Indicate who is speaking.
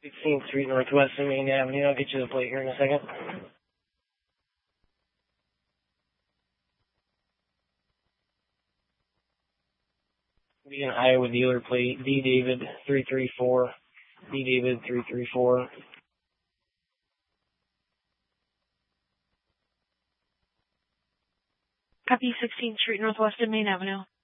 Speaker 1: 16th Street Northwest and Main Avenue. I'll get you the plate here in a second. Be an Iowa dealer plate, D. David 334. D. David 334.
Speaker 2: Copy 16th Street Northwest and Main Avenue.